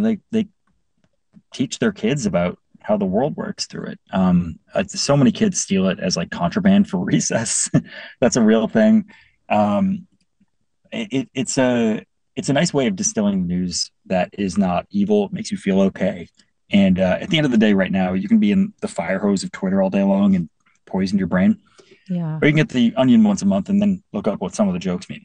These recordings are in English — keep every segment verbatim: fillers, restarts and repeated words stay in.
know, they they teach their kids about how the world works through it. Um, uh, so many kids steal it as like contraband for recess. That's a real thing. Um, it, it's a it's a nice way of distilling news that is not evil. It makes you feel okay. And uh, at the end of the day, right now, you can be in the fire hose of Twitter all day long and poison your brain, Yeah. or you can get the Onion once a month and then look up what some of the jokes mean.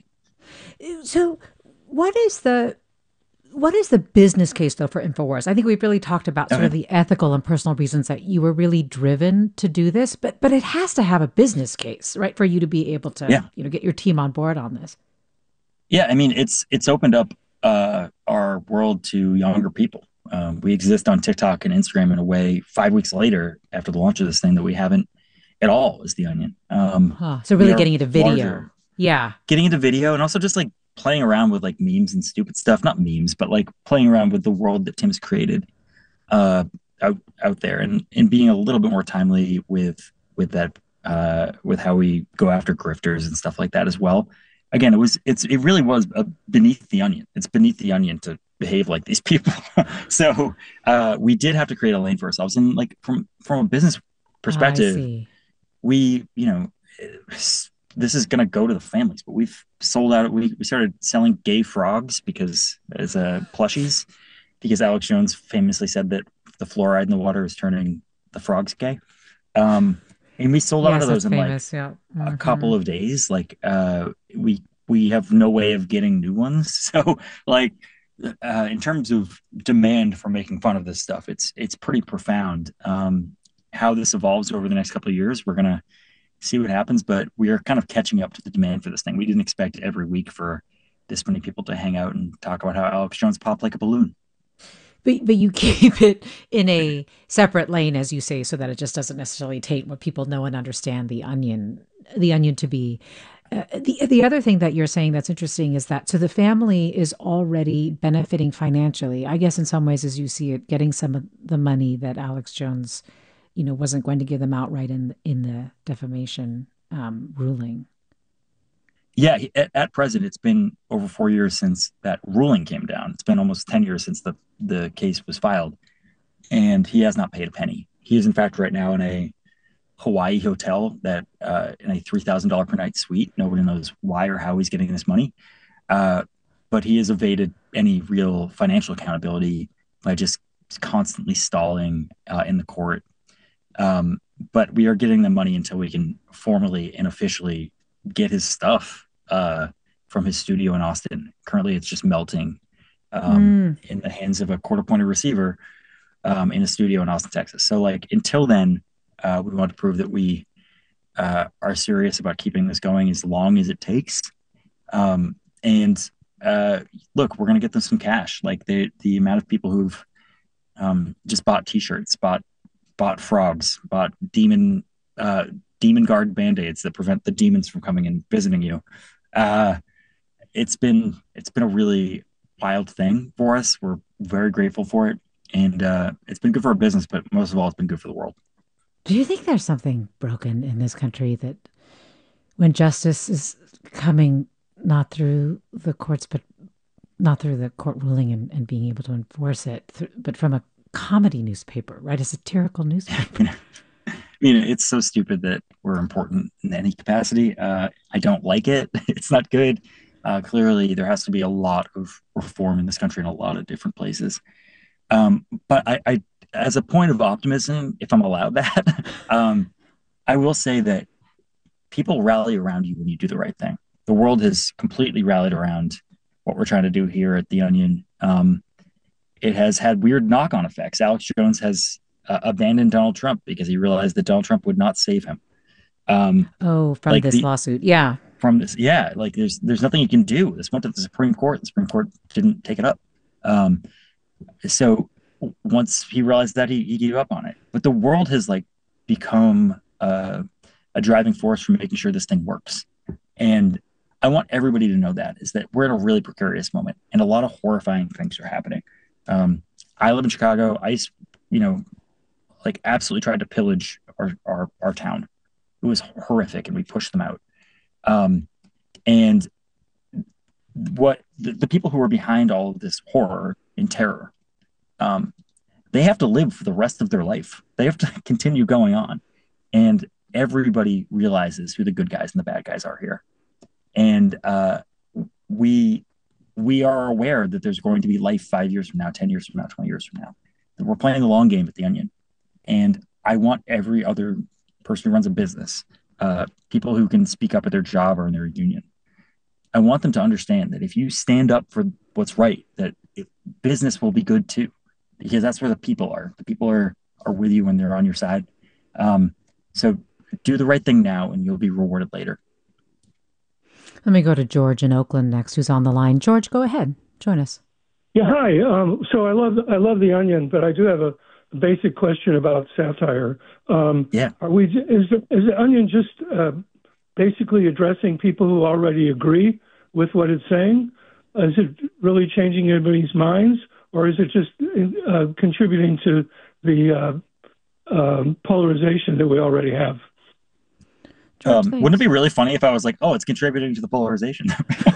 So, what is the what is the business case though for InfoWars? I think we've really talked about sort Okay. of the ethical and personal reasons that you were really driven to do this, but but it has to have a business case, right, for you to be able to, Yeah. you know, get your team on board on this. Yeah. I mean, it's it's opened up uh, our world to younger people. Um, we exist on TikTok and Instagram in a way five weeks later after the launch of this thing that we haven't at all as the Onion. Um, Huh. So we really are getting into video. larger, Yeah. getting into video, and also just like playing around with like memes and stupid stuff. Not memes, but like playing around with the world that Tim's created uh, out out there, and and being a little bit more timely with with that uh, with how we go after grifters and stuff like that as well. Again, it was it's it really was uh, beneath the onion. It's beneath the onion to behave like these people. So uh, we did have to create a lane for ourselves, and like from from a business I perspective, see. we you know this is going to go to the families, but we've sold out. We, we started selling gay frogs because as uh, plushies, because Alex Jones famously said that the fluoride in the water is turning the frogs gay. Um, and we sold out Yes, of that's those in like famous. Yeah. a Hmm. couple of days. Like uh, we we have no way of getting new ones. So like uh, in terms of demand for making fun of this stuff, it's it's pretty profound. Um, how this evolves over the next couple of years, we're gonna see what happens. But we are kind of catching up to the demand for this thing. We didn't expect every week for this many people to hang out and talk about how Alex Jones popped like a balloon. But but you keep it in a separate lane, as you say, so that it just doesn't necessarily taint what people know and understand the onion, the onion to be. Uh, the the other thing that you're saying that's interesting is that so the family is already benefiting financially. I guess in some ways, as you see it, getting some of the money that Alex Jones, you know, wasn't going to give them outright in in the defamation um, ruling. Yeah, at, at present, it's been over four years since that ruling came down. It's been almost ten years since the, the case was filed, and he has not paid a penny. He is, in fact, right now in a Hawaii hotel that uh, in a three thousand dollars per night suite. Nobody knows why or how he's getting this money. Uh, but he has evaded any real financial accountability by just constantly stalling uh, in the court. Um, but we are getting the money until we can formally and officially get his stuff uh, from his studio in Austin. Currently, it's just melting um, Mm. in the hands of a court-appointed receiver um, in a studio in Austin, Texas. So, like until then, uh, we want to prove that we uh, are serious about keeping this going as long as it takes. Um, and uh, look, we're going to get them some cash. Like the the amount of people who've um, just bought T-shirts, bought bought frogs, bought demon uh, demon guard band-aids that prevent the demons from coming and visiting you. Uh, it's been it's been a really wild thing for us. We're very grateful for it, and uh, it's been good for our business, but most of all, it's been good for the world. Do you think there's something broken in this country that when justice is coming not through the courts, but not through the court ruling and, and being able to enforce it, th- but from a comedy newspaper, right? A satirical newspaper. I mean, it's so stupid that we're important in any capacity. Uh, I don't like it. It's not good. Uh, clearly, there has to be a lot of reform in this country in a lot of different places. Um, but I, I, as a point of optimism, if I'm allowed that, um, I will say that people rally around you when you do the right thing. The world has completely rallied around what we're trying to do here at the Onion. Um, it has had weird knock-on effects. Alex Jones has uh, abandoned Donald Trump because he realized that Donald Trump would not save him. Um, Oh, from like this the lawsuit. Yeah. from this, yeah, like there's there's nothing you can do. This went to the Supreme Court. The Supreme Court didn't take it up. Um, so once he realized that, he, he gave up on it. But the world has like become uh, a driving force for making sure this thing works. And I want everybody to know that is that we're in a really precarious moment, and a lot of horrifying things are happening. Um, I live in Chicago. ICE, you know, like absolutely tried to pillage our our, our town. It was horrific, and we pushed them out. Um, and what the, the people who are behind all of this horror and terror um, they have to live for the rest of their life. They have to continue going on. And everybody realizes who the good guys and the bad guys are here. And uh, we we are aware that there's going to be life five years from now, ten years from now, twenty years from now. We're playing the long game at the Onion. And I want every other person who runs a business, uh, people who can speak up at their job or in their union, I want them to understand that if you stand up for what's right, that it, business will be good too, because that's where the people are. The people are are with you when they're on your side. Um, so do the right thing now, and you'll be rewarded later. Let me go to George in Oakland next, who's on the line. George, go ahead. Join us. Yeah, hi. Um, so I love I love the Onion, but I do have a, a basic question about satire. Um, Yeah. Are we is the, is the Onion just uh, basically addressing people who already agree with what it's saying? Is it really changing anybody's minds, or is it just uh, contributing to the uh, um, polarization that we already have? George, Um, wouldn't it thanks. be really funny if I was like, "Oh, it's contributing to the polarization"?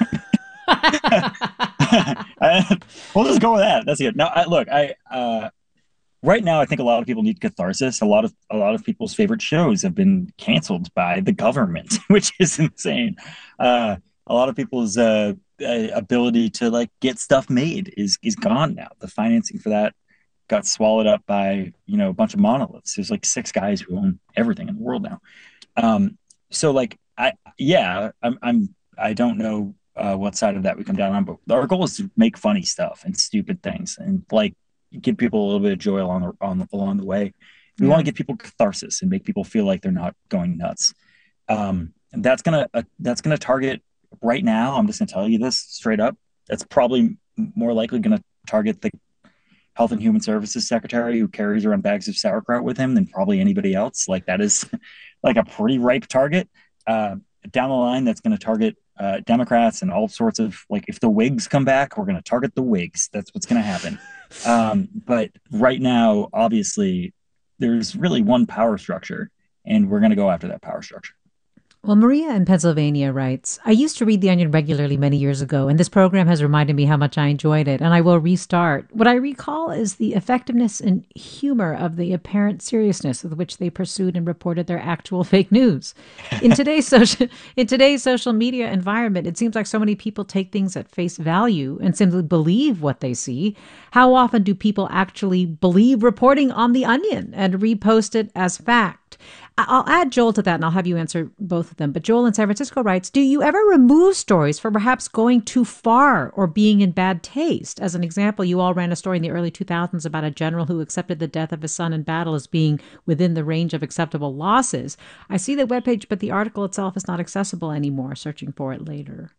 We'll just go with that. That's good. Now, I, look, I uh, right now I think a lot of people need catharsis. A lot of a lot of people's favorite shows have been canceled by the government, which is insane. Uh, a lot of people's uh, uh, ability to like get stuff made is is gone now. The financing for that got swallowed up by you know a bunch of monoliths. There's like six guys who own everything in the world now. Um, so like I yeah, I'm I'm I don't know uh, what side of that we come down on, but our goal is to make funny stuff and stupid things and like give people a little bit of joy along the on along the way. We want Yeah. to give people catharsis and make people feel like they're not going nuts. Um, and that's gonna uh, that's gonna target right now. I'm just gonna tell you this straight up. That's probably more likely gonna target the Health and Human Services Secretary who carries around bags of sauerkraut with him than probably anybody else. Like that is like a pretty ripe target. Uh, Down the line, that's going to target uh, Democrats and all sorts of like if the Whigs come back, we're going to target the Whigs. That's what's going to happen. Um, but right now, obviously, there's really one power structure, and we're going to go after that power structure. Well, Maria in Pennsylvania writes, I used to read The Onion regularly many years ago, and this program has reminded me how much I enjoyed it, and I will restart. What I recall is the effectiveness and humor of the apparent seriousness with which they pursued and reported their actual fake news. In today's social in today's social media environment, it seems like so many people take things at face value and simply believe what they see. How often do people actually believe reporting on The Onion and repost it as fact? I'll add Joel to that and I'll have you answer both of them. But Joel in San Francisco writes, do you ever remove stories for perhaps going too far or being in bad taste? As an example, you all ran a story in the early two thousands about a general who accepted the death of his son in battle as being within the range of acceptable losses. I see the webpage, but the article itself is not accessible anymore. Searching for it later.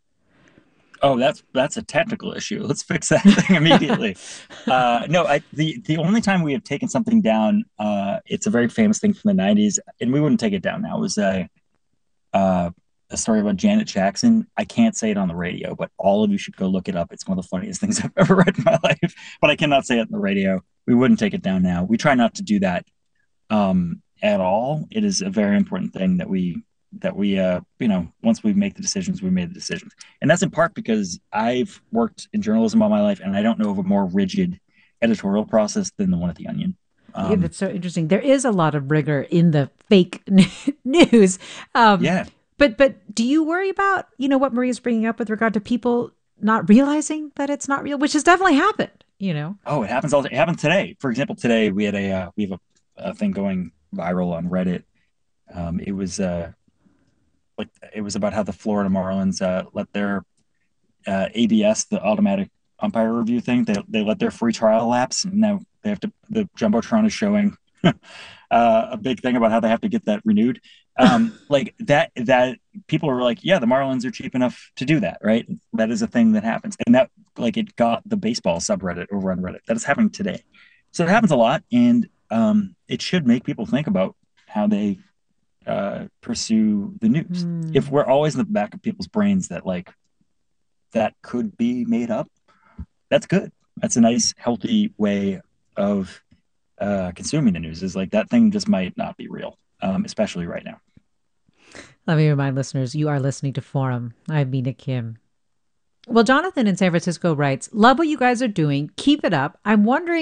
Oh, that's that's a technical issue. Let's fix that thing immediately. Uh, no, I, the the only time we have taken something down, uh, it's a very famous thing from the nineties, and we wouldn't take it down now. It was a uh, a story about Janet Jackson. I can't say it on the radio, but all of you should go look it up. It's one of the funniest things I've ever read in my life. But I cannot say it on the radio. We wouldn't take it down now. We try not to do that um, at all. It is a very important thing that we that we uh you know once we make the decisions we made the decisions, and that's in part because I've worked in journalism all my life and I don't know of a more rigid editorial process than the one at the Onion. Yeah, um that's so interesting. There is a lot of rigor in the fake news. Um, yeah. but but do you worry about, you know, what Maria's bringing up with regard to people not realizing that it's not real, which has definitely happened, you know? Oh, it happens all it happened today. For example, today we had a uh, we have a, a thing going viral on Reddit. Um it was uh like it was about how the Florida Marlins uh let their uh, A B S, the automatic umpire review thing, they they let their free trial lapse, and now they have to. The jumbotron is showing uh, a big thing about how they have to get that renewed. Um, like that that people were like, yeah, the Marlins are cheap enough to do that, right? That is a thing that happens, and that like it got the baseball subreddit over on Reddit. That is happening today, so it happens a lot, and um, it should make people think about how they uh, pursue the news. Hmm. If we're always in the back of people's brains that like that could be made up, that's good. That's a nice, healthy way of uh, consuming the news. Is like that thing just might not be real, um, especially right now. Let me remind listeners, you are listening to Forum. I'm Mina Kim. Well, Jonathan in San Francisco writes, love what you guys are doing. Keep it up. I'm wondering